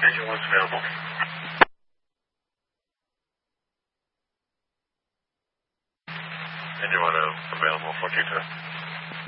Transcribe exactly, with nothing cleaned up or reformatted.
Engine one's available. Engine one available for Q two.